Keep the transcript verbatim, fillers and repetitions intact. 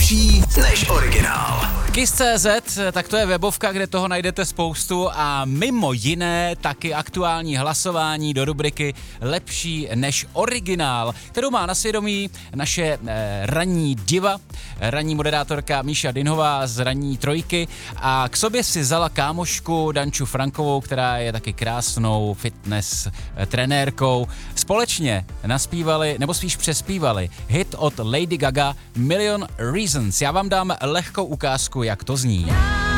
lepší než originál. Kiss tečka cé zet, tak to je webovka, kde toho najdete spoustu a mimo jiné taky aktuální hlasování do rubriky Lepší než originál, kterou má na svědomí naše eh, ranní diva, ranní moderátorka Míša Dinhová z ranní trojky a k sobě si vzala kámošku Danču Frankovou, která je taky krásnou fitness eh, trenérkou. Společně naspívali, nebo spíš přespívali hit od Lady Gaga Million Reasons. Já vám dám lehkou ukázku, jak to zní.